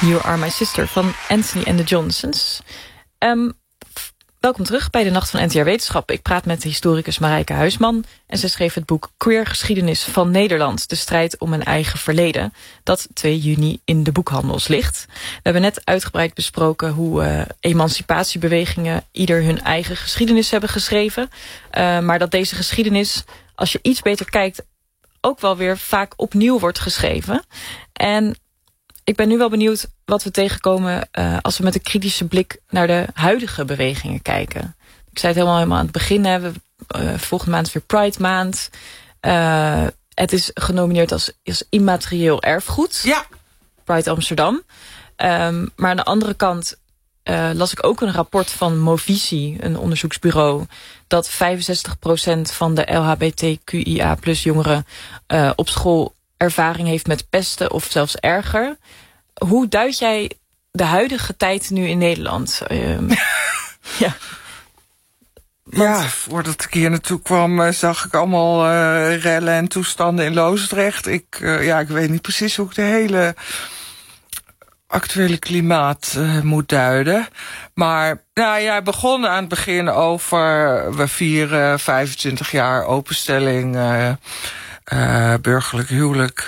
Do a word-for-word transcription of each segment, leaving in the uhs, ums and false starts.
You Are My Sister van Anthony and the Johnsons. Um, welkom terug bij de Nacht van N T R Wetenschap. Ik praat met de historicus Marijke Huisman. En ze schreef het boek Queer Geschiedenis van Nederland. De strijd om een eigen verleden. Dat twee juni in de boekhandels ligt. We hebben net uitgebreid besproken hoe uh, emancipatiebewegingen ieder hun eigen geschiedenis hebben geschreven. Uh, maar dat deze geschiedenis, als je iets beter kijkt, ook wel weer vaak opnieuw wordt geschreven. En ik ben nu wel benieuwd wat we tegenkomen uh, als we met een kritische blik naar de huidige bewegingen kijken. Ik zei het helemaal, helemaal aan het begin. Hè. We, uh, volgende maand is weer Pride maand. Uh, het is genomineerd als, als immaterieel erfgoed. Ja. Pride Amsterdam. Um, maar aan de andere kant uh, las ik ook een rapport van Movisie, een onderzoeksbureau, dat vijfenzestig procent van de L H B T Q I A plus jongeren uh, op school ervaring heeft met pesten of zelfs erger. Hoe duid jij de huidige tijd nu in Nederland? Um, ja. Want... ja, voordat ik hier naartoe kwam, zag ik allemaal uh, rellen en toestanden in Loosdrecht. Ik, uh, ja, ik weet niet precies hoe ik de hele actuele klimaat uh, moet duiden. Maar nou, jij begon aan het begin over, we vieren vijfentwintig jaar openstelling, Uh, Uh, burgerlijk huwelijk.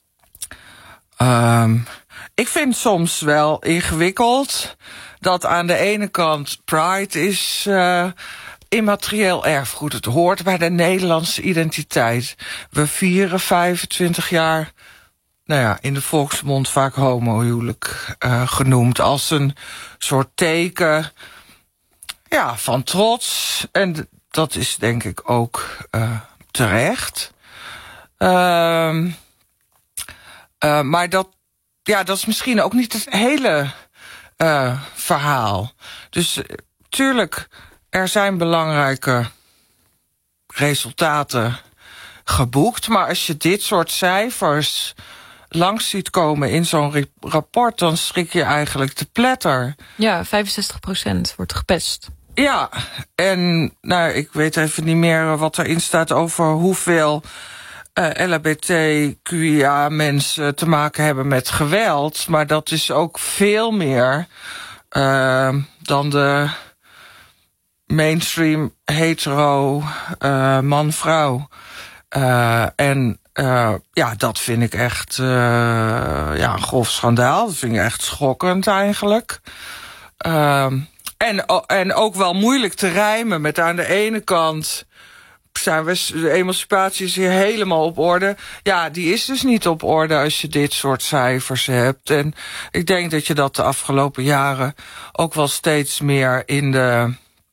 Um, ik vind het soms wel ingewikkeld dat aan de ene kant Pride is uh, immaterieel erfgoed. Het hoort bij de Nederlandse identiteit. We vieren vijfentwintig jaar, nou ja, in de volksmond vaak homohuwelijk uh, genoemd, als een soort teken, ja, van trots. En dat is denk ik ook uh, terecht. Uh, uh, maar dat, ja, dat is misschien ook niet het hele uh, verhaal. Dus uh, tuurlijk, er zijn belangrijke resultaten geboekt. Maar als je dit soort cijfers langs ziet komen in zo'n rapport, dan schrik je eigenlijk te pletter. Ja, vijfenzestig procent wordt gepest. Ja, en nou, ik weet even niet meer wat erin staat over hoeveel Uh, L H B T Q I A mensen te maken hebben met geweld. Maar dat is ook veel meer uh, dan de mainstream hetero uh, man-vrouw. Uh, en uh, ja, dat vind ik echt uh, ja, een grof schandaal. Dat vind ik echt schokkend eigenlijk. Uh, en, en ook wel moeilijk te rijmen met aan de ene kant zijn we, de emancipatie is hier helemaal op orde. Ja, die is dus niet op orde als je dit soort cijfers hebt. En ik denk dat je dat de afgelopen jaren ook wel steeds meer in de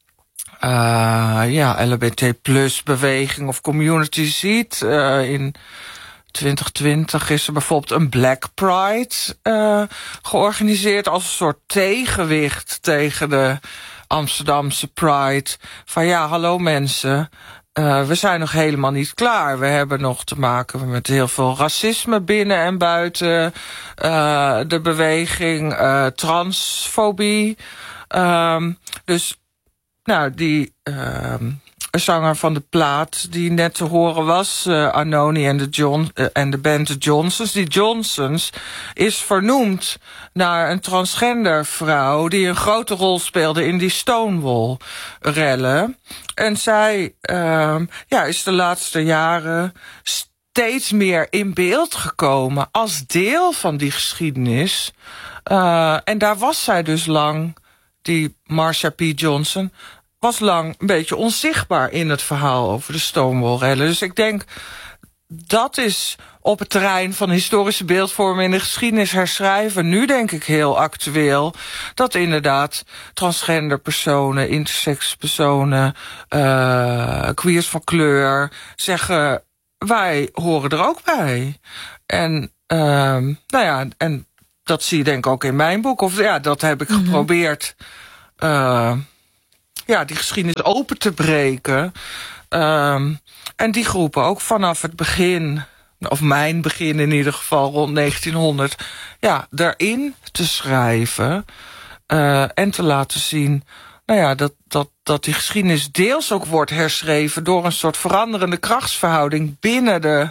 uh, ja, L H B T plus beweging of community ziet. Uh, in twintig twintig is er bijvoorbeeld een Black Pride uh, georganiseerd als een soort tegenwicht tegen de Amsterdamse Pride. Van ja, hallo mensen, Uh, we zijn nog helemaal niet klaar. We hebben nog te maken met heel veel racisme binnen en buiten uh, de beweging, uh, transfobie. Um, dus, nou, die uh, zanger van de plaat die net te horen was, uh, Anoni en de, John, uh, en de band de Johnsons. Die Johnsons is vernoemd naar een transgender vrouw die een grote rol speelde in die Stonewall-rellen. En zij uh, ja, is de laatste jaren steeds meer in beeld gekomen als deel van die geschiedenis. Uh, en daar was zij dus lang, die Marsha P. Johnson, was lang een beetje onzichtbaar in het verhaal over de Stonewall-rellen. Dus ik denk, dat is op het terrein van historische beeldvorming in de geschiedenis herschrijven nu denk ik heel actueel. Dat inderdaad transgender personen, intersex personen, uh, queers van kleur zeggen, wij horen er ook bij. En uh, nou ja, en dat zie je denk ik ook in mijn boek. Of ja, dat heb ik mm-hmm. geprobeerd Uh, ja, die geschiedenis open te breken. Um, en die groepen ook vanaf het begin, of mijn begin in ieder geval, rond negentienhonderd, ja, daarin te schrijven uh, en te laten zien, nou ja, dat, dat, dat die geschiedenis deels ook wordt herschreven door een soort veranderende krachtsverhouding binnen de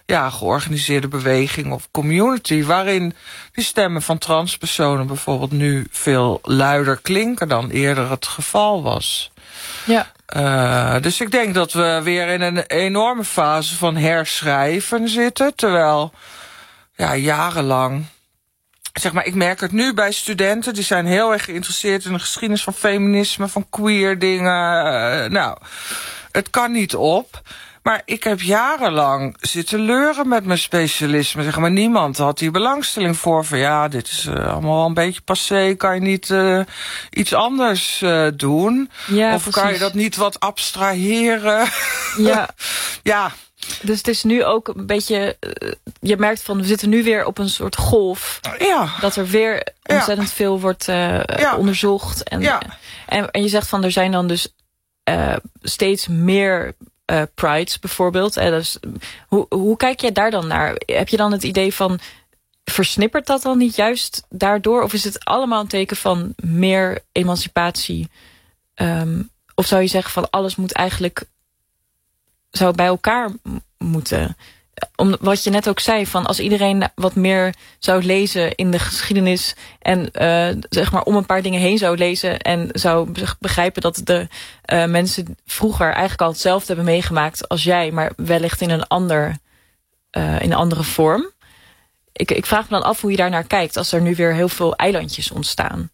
ja, georganiseerde beweging of community, waarin die stemmen van transpersonen bijvoorbeeld nu veel luider klinken dan eerder het geval was. Ja. Uh, dus ik denk dat we weer in een enorme fase van herschrijven zitten, terwijl ja, jarenlang, zeg maar, ik merk het nu bij studenten, die zijn heel erg geïnteresseerd in de geschiedenis van feminisme, van queer dingen. Uh, nou, het kan niet op. Maar ik heb jarenlang zitten leuren met mijn specialisme. Zeg maar, niemand had die belangstelling voor. Van ja, dit is uh, allemaal wel een beetje passé. Kan je niet uh, iets anders uh, doen? Ja, of precies. kan je dat niet wat abstraheren? Ja. Ja. Dus het is nu ook een beetje, uh, je merkt van, we zitten nu weer op een soort golf. Ja. Dat er weer ontzettend ja. veel wordt uh, ja. onderzocht. En, ja. en, en je zegt van, er zijn dan dus uh, steeds meer uh, prides bijvoorbeeld. Uh, dus, hoe, hoe kijk jij daar dan naar? Heb je dan het idee van, versnippert dat dan niet juist daardoor? Of is het allemaal een teken van meer emancipatie? Um, of zou je zeggen van, alles moet eigenlijk, zou bij elkaar moeten? Om, wat je net ook zei, van als iedereen wat meer zou lezen in de geschiedenis en uh, zeg maar om een paar dingen heen zou lezen en zou begrijpen dat de uh, mensen vroeger eigenlijk al hetzelfde hebben meegemaakt als jij, maar wellicht in een ander, uh, in een andere vorm. Ik, ik vraag me dan af hoe je daar naar kijkt als er nu weer heel veel eilandjes ontstaan.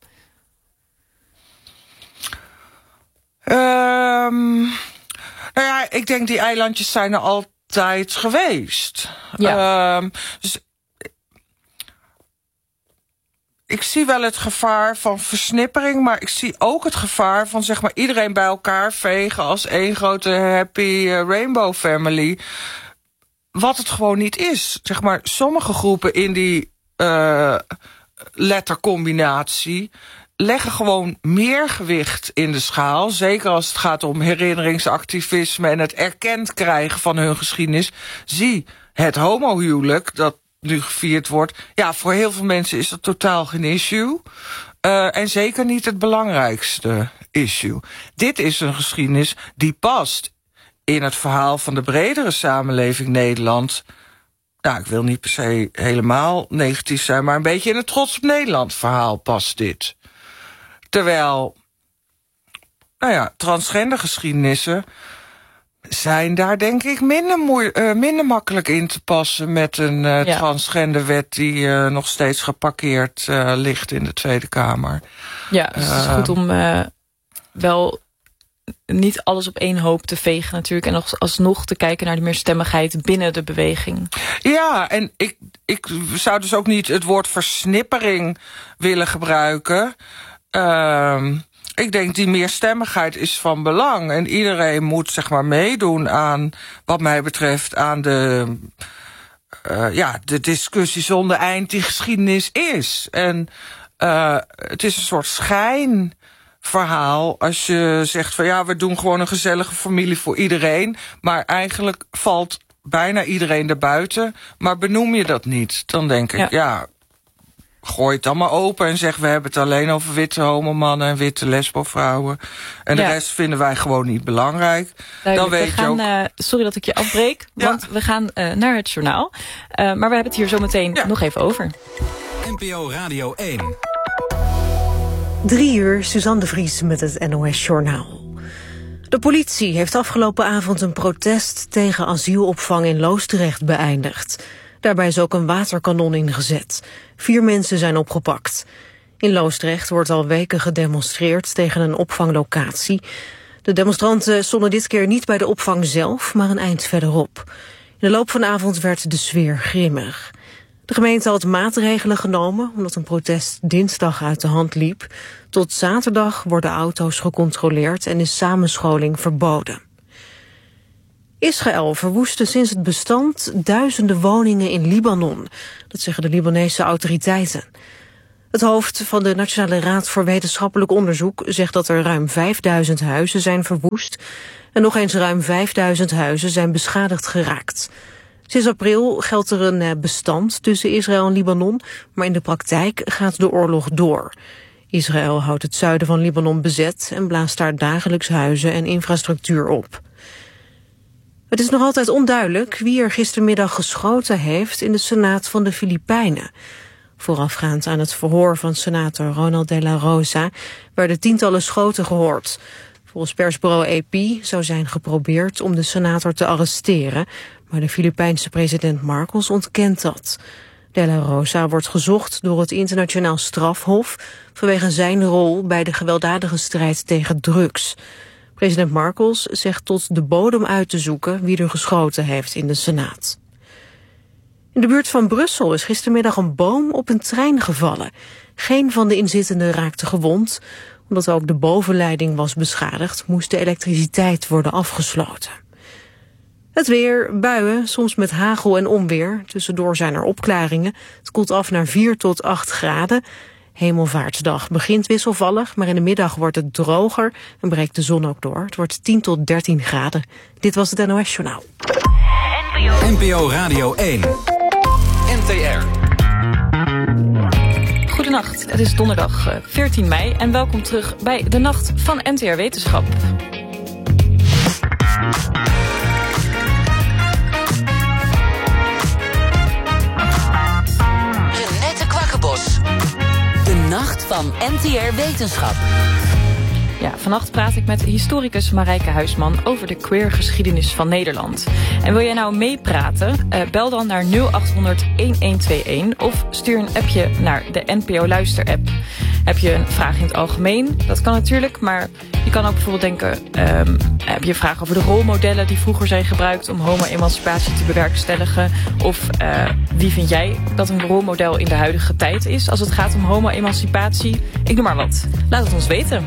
Um, nou ja, ik denk die eilandjes zijn er al tijd geweest. Ja. Um, dus ik zie wel het gevaar van versnippering, maar ik zie ook het gevaar van zeg maar iedereen bij elkaar vegen als één grote happy rainbow family. Wat het gewoon niet is. Zeg maar, sommige groepen in die uh, lettercombinatie leggen gewoon meer gewicht in de schaal. Zeker als het gaat om herinneringsactivisme en het erkend krijgen van hun geschiedenis. Zie het homohuwelijk dat nu gevierd wordt. Ja, voor heel veel mensen is dat totaal geen issue. Uh, en zeker niet het belangrijkste issue. Dit is een geschiedenis die past in het verhaal van de bredere samenleving Nederland. Nou, ik wil niet per se helemaal negatief zijn, maar een beetje in het Trots op Nederland verhaal past dit. Terwijl, nou ja, transgender geschiedenissen zijn daar denk ik minder, moe- uh, minder makkelijk in te passen met een uh, ja. transgenderwet die uh, nog steeds geparkeerd uh, ligt in de Tweede Kamer. Ja, dus het is uh, goed om uh, wel niet alles op één hoop te vegen natuurlijk en nog alsnog te kijken naar de meerstemmigheid binnen de beweging. Ja, en ik, ik zou dus ook niet het woord versnippering willen gebruiken. Uh, ik denk die meerstemmigheid is van belang. En iedereen moet zeg maar meedoen aan, wat mij betreft, aan de, uh, ja, de discussie zonder eind die geschiedenis is. En uh, het is een soort schijnverhaal als je zegt van ja, we doen gewoon een gezellige familie voor iedereen. Maar eigenlijk valt bijna iedereen erbuiten. Maar benoem je dat niet, dan denk ik, ja, ja gooi het allemaal open en zeg we hebben het alleen over witte homomannen en witte lesbovrouwen. En de ja. rest vinden wij gewoon niet belangrijk. Duidelijk. Dan weet we gaan, je ook... uh, sorry dat ik je afbreek, ja. want we gaan uh, naar het journaal. Uh, maar we hebben het hier zo meteen ja. nog even over. N P O Radio één. Drie uur, Suzanne de Vries met het N O S Journaal. De politie heeft afgelopen avond een protest tegen asielopvang in Loosdrecht beëindigd. Daarbij is ook een waterkanon ingezet. Vier mensen zijn opgepakt. In Loosdrecht wordt al weken gedemonstreerd tegen een opvanglocatie. De demonstranten stonden dit keer niet bij de opvang zelf, maar een eind verderop. In de loop van de avond werd de sfeer grimmig. De gemeente had maatregelen genomen omdat een protest dinsdag uit de hand liep. Tot zaterdag worden auto's gecontroleerd en is samenscholing verboden. Israël verwoestte sinds het bestand duizenden woningen in Libanon. Dat zeggen de Libanese autoriteiten. Het hoofd van de Nationale Raad voor Wetenschappelijk Onderzoek zegt dat er ruim vijfduizend huizen zijn verwoest. En nog eens ruim vijfduizend huizen zijn beschadigd geraakt. Sinds april geldt er een bestand tussen Israël en Libanon, maar in de praktijk gaat de oorlog door. Israël houdt het zuiden van Libanon bezet en blaast daar dagelijks huizen en infrastructuur op. Het is nog altijd onduidelijk wie er gistermiddag geschoten heeft in de Senaat van de Filipijnen. Voorafgaand aan het verhoor van senator Ronald de la Rosa werden tientallen schoten gehoord. Volgens persbureau A P zou zijn geprobeerd om de senator te arresteren, maar de Filipijnse president Marcos ontkent dat. De la Rosa wordt gezocht door het internationaal strafhof vanwege zijn rol bij de gewelddadige strijd tegen drugs. President Marcos zegt tot de bodem uit te zoeken wie er geschoten heeft in de Senaat. In de buurt van Brussel is gistermiddag een boom op een trein gevallen. Geen van de inzittenden raakte gewond. Omdat ook de bovenleiding was beschadigd, moest de elektriciteit worden afgesloten. Het weer, buien, soms met hagel en onweer. Tussendoor zijn er opklaringen. Het koelt af naar vier tot acht graden. Hemelvaartsdag begint wisselvallig, maar in de middag wordt het droger en breekt de zon ook door. Het wordt tien tot dertien graden. Dit was het N O S Journaal. N P O Radio één. N T R. Goedenacht, het is donderdag veertien mei en welkom terug bij de Nacht van N T R Wetenschap. Renette Kwakkenbos. De Nacht van N T R Wetenschap. Ja, vannacht praat ik met historicus Marijke Huisman over de queergeschiedenis van Nederland. En wil jij nou meepraten? Uh, bel dan naar nul acht honderd elf tweeënentwintig of stuur een appje naar de N P O Luister-app. Heb je een vraag in het algemeen? Dat kan natuurlijk, maar je kan ook bijvoorbeeld denken... Um, heb je een vraag over de rolmodellen die vroeger zijn gebruikt om homo-emancipatie te bewerkstelligen? Of uh, wie vind jij dat een rolmodel in de huidige tijd is als het gaat om homo-emancipatie? Ik noem maar wat. Laat het ons weten.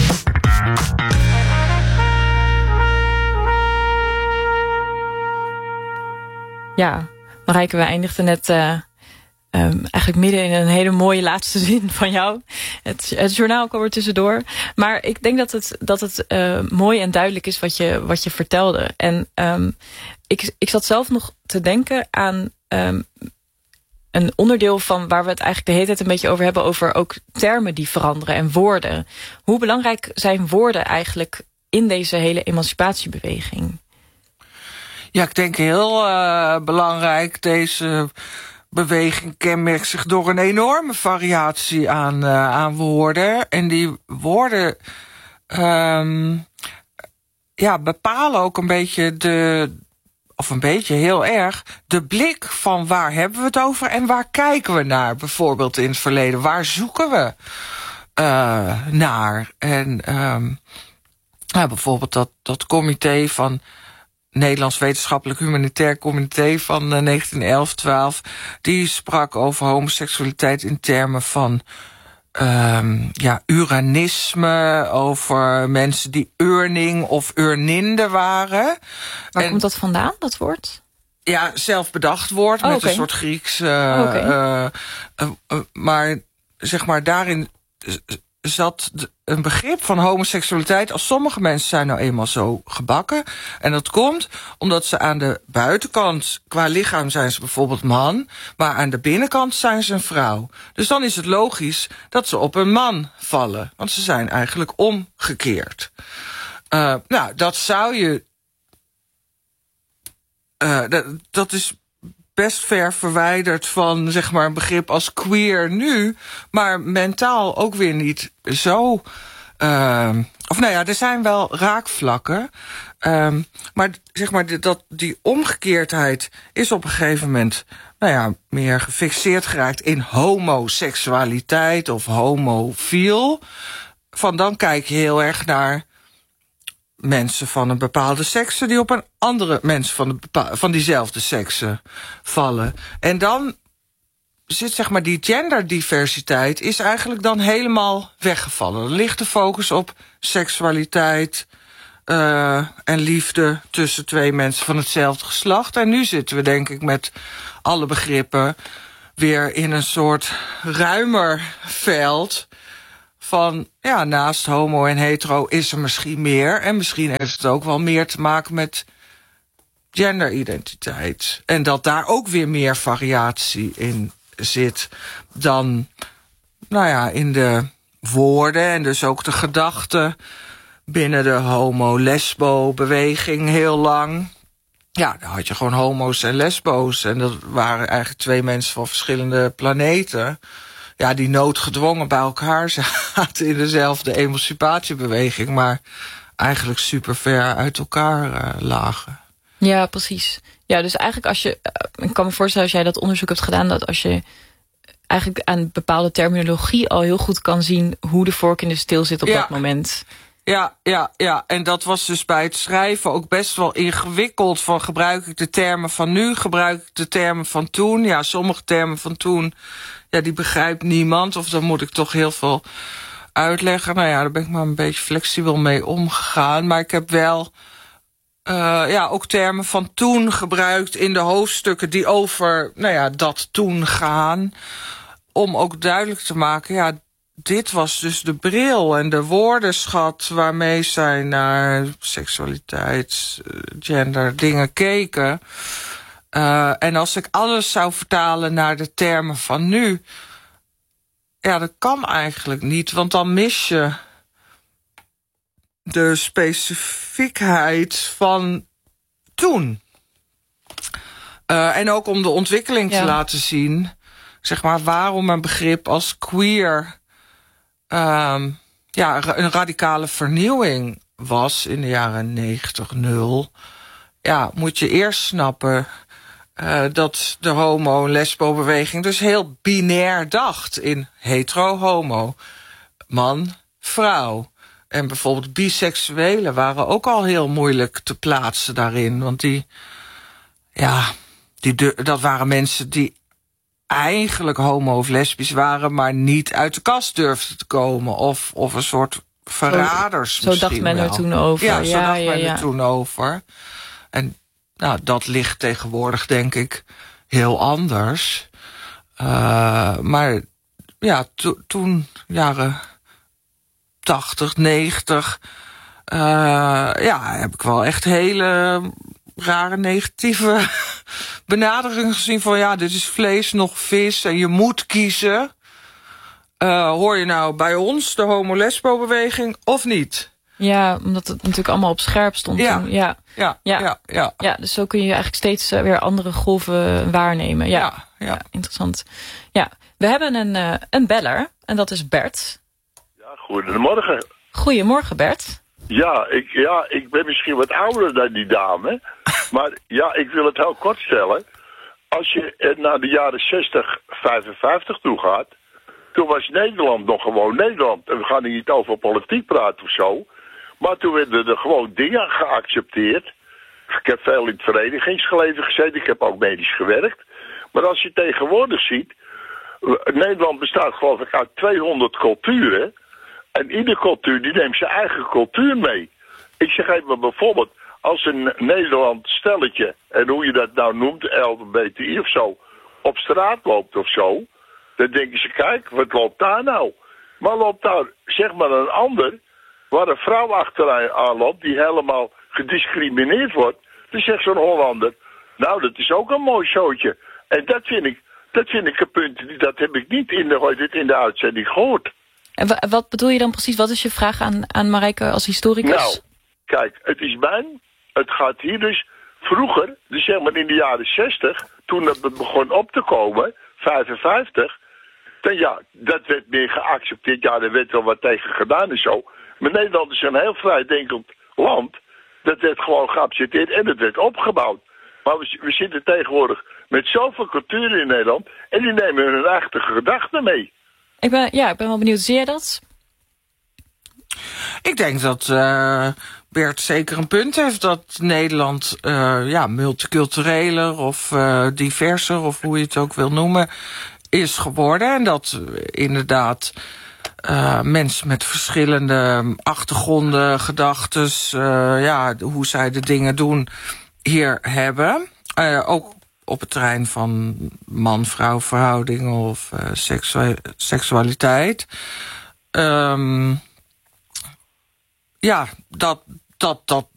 Ja, Marijke, we eindigden net uh, um, eigenlijk midden in een hele mooie laatste zin van jou. Het, het journaal kwam er tussendoor. Maar ik denk dat het, dat het uh, mooi en duidelijk is wat je, wat je vertelde. En um, ik, ik zat zelf nog te denken aan um, een onderdeel van waar we het eigenlijk de hele tijd een beetje over hebben, over ook termen die veranderen en woorden. Hoe belangrijk zijn woorden eigenlijk in deze hele emancipatiebeweging? Ja, ik denk heel uh, belangrijk. Deze beweging kenmerkt zich door een enorme variatie aan, uh, aan woorden. En die woorden um, ja, bepalen ook een beetje de, of een beetje heel erg, de blik van waar hebben we het over en waar kijken we naar, bijvoorbeeld in het verleden. Waar zoeken we uh, naar? En um, ja, bijvoorbeeld dat, dat comité van Nederlands Wetenschappelijk Humanitair Comité van uh, negentien elf twaalf... die sprak over homoseksualiteit in termen van um, ja, uranisme, over mensen die urning of urninde waren. Waar en, komt dat vandaan, dat woord? Ja, zelfbedacht woord, oh, met okay. een soort Grieks. Uh, oh, okay. uh, uh, uh, maar zeg maar, daarin zat een begrip van homoseksualiteit als sommige mensen zijn nou eenmaal zo gebakken. En dat komt omdat ze aan de buitenkant, qua lichaam zijn ze bijvoorbeeld man, maar aan de binnenkant zijn ze een vrouw. Dus dan is het logisch dat ze op een man vallen, want ze zijn eigenlijk omgekeerd. Uh, nou, dat zou je Uh, dat, dat is best ver verwijderd van, zeg maar, een begrip als queer nu, maar mentaal ook weer niet zo. Uh, of nou ja, er zijn wel raakvlakken, um, maar zeg maar dat die omgekeerdheid is op een gegeven moment, nou ja, meer gefixeerd geraakt in homoseksualiteit of homofiel. Van dan kijk je heel erg naar mensen van een bepaalde sekse die op een andere mensen van, de bepa- van diezelfde sekse vallen. En dan zit, zeg maar, die genderdiversiteit is eigenlijk dan helemaal weggevallen. Er ligt de focus op seksualiteit uh, en liefde tussen twee mensen van hetzelfde geslacht. En nu zitten we, denk ik, met alle begrippen weer in een soort ruimer veld van, ja, naast homo en hetero is er misschien meer. En misschien heeft het ook wel meer te maken met genderidentiteit. En dat daar ook weer meer variatie in zit dan, nou ja, in de woorden en dus ook de gedachten binnen de homo-lesbo-beweging heel lang. ja, dan had je gewoon homo's en lesbo's. En dat waren eigenlijk twee mensen van verschillende planeten. Ja, die noodgedwongen bij elkaar zaten in dezelfde emancipatiebeweging, maar eigenlijk super ver uit elkaar uh, lagen. Ja, precies. Ja, dus eigenlijk als je... Ik kan me voorstellen als jij dat onderzoek hebt gedaan, dat als je eigenlijk aan bepaalde terminologie al heel goed kan zien hoe de vork in de steel zit op ja. dat moment. Ja, ja, ja. En dat was dus bij het schrijven ook best wel ingewikkeld. Van gebruik ik de termen van nu, gebruik ik de termen van toen? Ja, sommige termen van toen, ja, die begrijpt niemand. Of dan moet ik toch heel veel uitleggen. Nou ja, daar ben ik maar een beetje flexibel mee omgegaan. Maar ik heb wel uh, ja, ook termen van toen gebruikt in de hoofdstukken die over, nou ja, dat toen gaan. Om ook duidelijk te maken, ja, dit was dus de bril en de woordenschat waarmee zij naar seksualiteit, gender, dingen keken. Uh, en als ik alles zou vertalen naar de termen van nu, ja, dat kan eigenlijk niet, want dan mis je de specifiekheid van toen. Uh, en ook om de ontwikkeling ja. te laten zien, zeg maar, waarom een begrip als queer Um, ja, een radicale vernieuwing was in de jaren negentig nul. Ja, moet je eerst snappen uh, dat de homo-lesbo-beweging dus heel binair dacht in hetero-homo, man, vrouw. En bijvoorbeeld biseksuelen waren ook al heel moeilijk te plaatsen daarin, want die, ja, die, dat waren mensen die eigenlijk homo of lesbisch waren, maar niet uit de kast durfden te komen. Of, of een soort verraders zo, zo dacht men wel. er toen over. Ja, zo ja, dacht ja, men ja. er toen over. En nou, dat ligt tegenwoordig, denk ik, heel anders. Uh, maar ja, to, toen, jaren tachtig, negentig... Uh, ja, heb ik wel echt hele rare negatieve benadering gezien van, ja, dit is vlees, nog vis en je moet kiezen. Uh, hoor je nou bij ons, de homo-lesbo-beweging, of niet? Ja, omdat het natuurlijk allemaal op scherp stond. Ja, toen. Ja. Ja, ja, ja, ja. Ja, dus zo kun je eigenlijk steeds uh, weer andere golven waarnemen. Ja, ja, ja. ja interessant. Ja, we hebben een, uh, een beller en dat is Bert. Ja, goedemorgen. Goedemorgen, Bert. Ja ik, ja, ik ben misschien wat ouder dan die dame. Maar ja, ik wil het heel kort stellen. Als je naar de jaren zestig, vijfenvijftig toe gaat, toen was Nederland nog gewoon Nederland. En we gaan hier niet over politiek praten of zo. Maar toen werden er gewoon dingen geaccepteerd. Ik heb veel in het verenigingsleven gezeten. Ik heb ook medisch gewerkt. Maar als je tegenwoordig ziet, Nederland bestaat geloof ik uit tweehonderd culturen. En iedere cultuur die neemt zijn eigen cultuur mee. Ik zeg even bijvoorbeeld, als een Nederland stelletje, en hoe je dat nou noemt, L G B T I of zo, op straat loopt of zo, dan denken ze, kijk, wat loopt daar nou? Maar loopt daar, zeg maar, een ander, waar een vrouw achteraan loopt, die helemaal gediscrimineerd wordt, dan zegt zo'n Hollander, nou, dat is ook een mooi showtje. En dat vind ik, dat vind ik een punt, dat heb ik niet in de, in de uitzending gehoord. En wat bedoel je dan precies? Wat is je vraag aan, aan Marijke als historicus? Nou, kijk, het is mijn... Het gaat hier dus vroeger, dus zeg maar in de jaren zestig, toen het begon op te komen, vijfenvijftig, dan ja, dat werd meer geaccepteerd. Ja, er werd wel wat tegen gedaan en zo. Maar Nederland is een heel vrijdenkend land. Dat werd gewoon geaccepteerd en het werd opgebouwd. Maar we, we zitten tegenwoordig met zoveel culturen in Nederland en die nemen hun eigen gedachten mee. Ik ben, ja, ik ben wel benieuwd. Zie jij dat? Ik denk dat uh, Bert zeker een punt heeft dat Nederland uh, ja, multicultureler of uh, diverser, of hoe je het ook wil noemen, is geworden. En dat uh, inderdaad uh, mensen met verschillende achtergronden, gedachtes, uh, ja, hoe zij de dingen doen, hier hebben. Uh, ook op het terrein van man-vrouw verhoudingen of uh, seksu- seksualiteit. Um, ja, dat, dat, dat